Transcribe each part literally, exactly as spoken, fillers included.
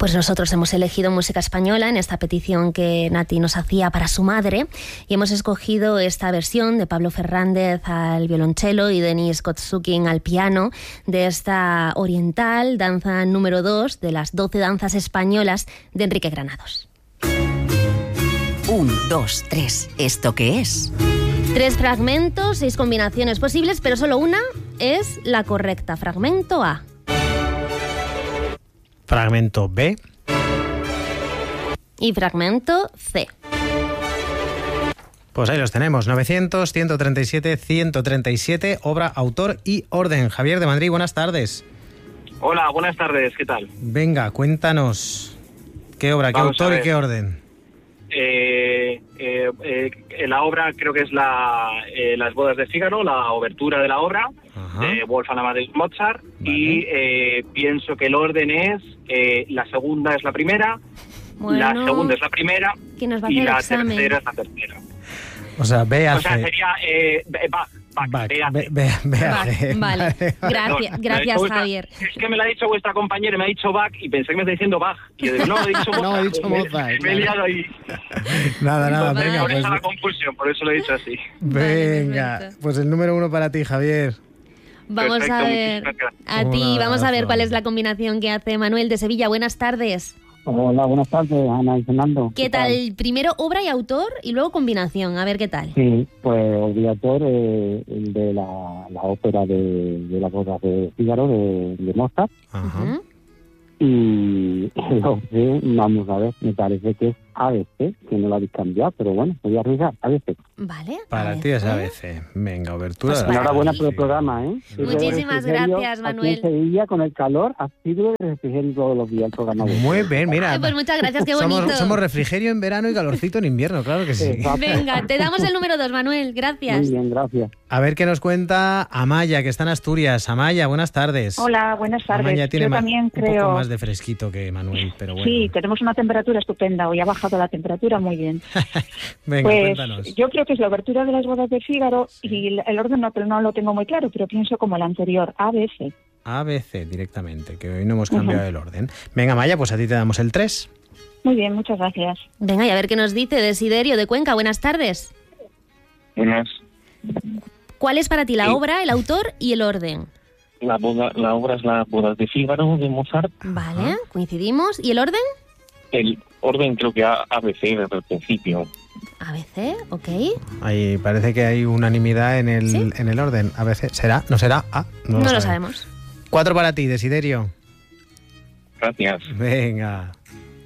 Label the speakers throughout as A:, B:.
A: Pues nosotros hemos elegido música española en esta petición que Nati nos hacía para su madre y hemos escogido esta versión de Pablo Fernández al violonchelo y Denis Kotsukin al piano de esta oriental, danza número dos de las doce danzas españolas de Enrique Granados.
B: Un, dos, tres. ¿Esto qué es?
A: Tres fragmentos, seis combinaciones posibles, pero solo una es la correcta. Fragmento A.
C: Fragmento B.
A: Y fragmento C.
C: Pues ahí los tenemos, novecientos, ciento treinta y siete, ciento treinta y siete, obra, autor y orden. Javier de Madrid, buenas tardes.
D: Hola, buenas tardes, ¿qué tal?
C: Venga, cuéntanos, ¿qué obra, qué
D: Vamos
C: autor y qué orden?
D: Eh, eh, eh, la obra creo que es la, eh, Las bodas de Fígaro, la obertura de la obra,
C: Ajá.
D: de Wolfgang Amadeus Mozart,
C: Vale.
D: y eh, pienso que el orden es, eh, la segunda es la primera,
A: Bueno,
D: la segunda es la primera
A: ¿quién nos va a
D: y
A: hacer
D: la
A: examen?
D: tercera es la tercera.
C: O sea, B A
D: O sea,
C: C.
D: sería eh, Bach, Bach,
C: Bach,
D: B A C.
C: B- B- B A C.
A: Vale, gracias,
D: Perdón,
A: gracias
D: vuestra-
A: Javier.
D: Es que me lo ha dicho vuestra compañera, me ha dicho Bach y pensé que me está diciendo Bach. Y yo digo, no, he dicho Mozart.
C: No, he dicho
D: Me-
C: Mozart,
D: Me he
C: claro.
D: liado ahí.
C: Nada, nada,
A: Vale.
C: venga,
D: Por
C: pues,
D: eso la confusión, por eso lo he dicho así.
C: venga,
A: perfecto.
C: pues el número uno para ti, Javier.
A: Vamos
D: Perfecto,
A: a ver,
D: muchísimas gracias.
A: a ti,
C: Un
A: vamos a ver
C: abrazo.
A: cuál es la combinación que hace Manuel de Sevilla. Buenas tardes.
E: Hola, buenas tardes, Ana y Fernando.
A: ¿Qué tal? Primero obra y autor y luego combinación. A ver qué tal.
E: Sí, pues obligator eh, el de la, la ópera de, de las bodas de Fígaro de, de Mozart.
C: Ajá.
A: Ujú.
E: Y lo sé, vamos a ver, me parece que es A B C, que no lo habéis cambiado, pero bueno, voy a arriesgar, A B C.
A: Vale.
C: Para
A: A
C: ti es
A: ver.
C: A B C. Venga, obertura.
A: Pues
C: de la-
E: Enhorabuena
C: Sí.
E: por el programa, ¿eh?
A: Muchísimas
E: Refrigerio
A: gracias,
E: aquí
A: Manuel.
E: en Sevilla, con el calor, ha sido de refrigerio todos los días el programa. de
C: Muy bien, mira.
A: Ay, pues muchas gracias, qué bonito.
C: Somos, somos refrigerio en verano y calorcito en invierno, claro que sí.
E: Exacto.
A: Venga, te damos el número dos, Manuel. Gracias.
E: Muy bien, gracias.
C: A ver qué nos cuenta Amaya, que está en Asturias. Amaya, buenas tardes.
F: Hola, buenas tardes.
C: Amaya tiene
F: Yo
C: ma-
F: también
C: un
F: creo...
C: poco más de fresquito que Manuel, pero bueno.
F: Sí, tenemos una temperatura estupenda. Hoy ha bajado la temperatura muy bien.
C: Venga,
F: Pues
C: cuéntanos.
F: yo creo que es la obertura de las bodas de Fígaro y el el orden no, no lo tengo muy claro, pero pienso como el anterior, A B C.
C: A B C directamente, que hoy no hemos cambiado el orden. Venga, Amaya, pues a ti te damos el tres.
F: Muy bien, muchas gracias.
A: Venga, y a ver qué nos dice Desiderio de Cuenca. Buenas tardes.
G: Buenas.
A: ¿Cuál es para ti la
G: Sí.
A: obra, el autor y el orden?
G: La, boda, la obra es La bodas de Fígaro de Mozart.
A: Vale, coincidimos. ¿Y el orden?
G: El orden creo que A, ABC desde el principio.
A: A B C, ok.
C: Ahí parece que hay unanimidad en el,
A: ¿Sí?
C: en el orden. A B C, ¿será? ¿No será? A.
A: No, lo sabemos.
C: Cuatro para ti, Desiderio.
G: Gracias.
C: Venga.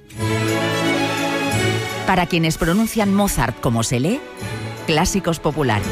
B: Para quienes pronuncian Mozart como se lee, Clásicos populares.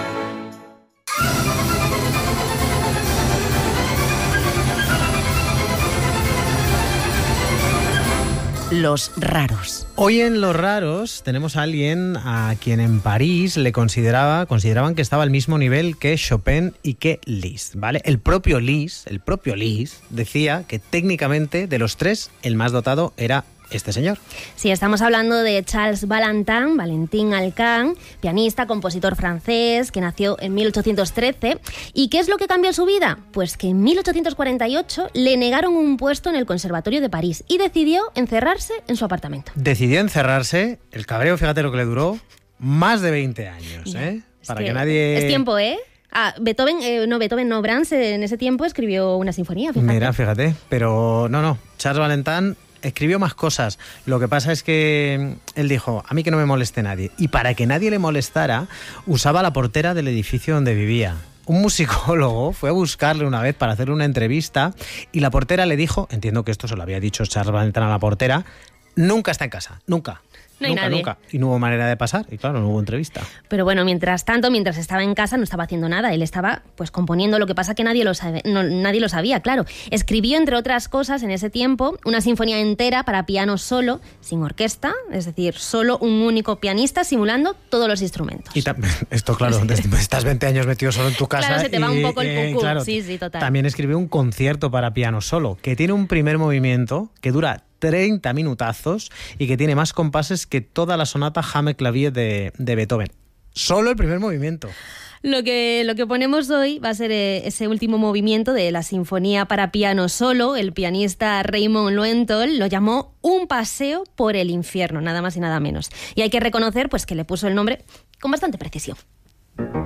B: Los raros.
C: Hoy en Los Raros tenemos a alguien a quien en París le consideraba, consideraban que estaba al mismo nivel que Chopin y que Liszt, ¿vale? El propio Liszt, el propio Liszt decía que técnicamente de los tres el más dotado era este señor.
A: Sí, estamos hablando de Charles Valentin, Valentín Alcan, pianista, compositor francés, que nació en mil ochocientos trece. ¿Y qué es lo que cambió su vida? Pues que en mil ochocientos cuarenta y ocho le negaron un puesto en el Conservatorio de París y decidió encerrarse en su apartamento.
C: Decidió encerrarse, el cabreo, fíjate lo que le duró, más de veinte años, ¿eh?
A: Es
C: Para
A: que
C: que nadie...
A: Es tiempo, ¿eh? Ah, Beethoven, eh, no, Beethoven, no, Brahms eh, en ese tiempo escribió una sinfonía, fíjate.
C: Mira, fíjate, pero no, no, Charles Valentin escribió más cosas. Lo que pasa es que él dijo, a mí que no me moleste nadie. Y para que nadie le molestara, usaba la portera del edificio donde vivía. Un musicólogo fue a buscarle una vez para hacerle una entrevista y la portera le dijo, entiendo que esto se lo había dicho Charles Valentin a la portera, nunca está en casa, nunca.
A: No hay
C: nunca,
A: nadie.
C: nunca. Y no hubo manera de pasar. Y claro, no hubo entrevista.
A: Pero bueno, mientras tanto, mientras estaba en casa, no estaba haciendo nada. Él estaba pues componiendo, lo que pasa que nadie lo sabe, no, nadie lo sabía, claro. Escribió, entre otras cosas, en ese tiempo, una sinfonía entera para piano solo, sin orquesta, es decir, solo un único pianista simulando todos los instrumentos.
C: Y tam- esto, claro, desde- estás veinte años metido solo en tu casa.
A: Claro, se te va
C: y,
A: un poco el
C: eh,
A: cucú.
C: claro,
A: Sí, sí, total.
C: También escribió un concierto para piano solo, que tiene un primer movimiento que dura treinta minutazos y que tiene más compases que toda la sonata Jame Clavier de, de Beethoven. Solo el primer movimiento.
A: Lo que, lo que ponemos hoy va a ser eh, ese último movimiento de la Sinfonía para piano solo. El pianista Raymond Lowenthal lo llamó Un paseo por el infierno, nada más y nada menos. Y hay que reconocer pues, que le puso el nombre con bastante precisión.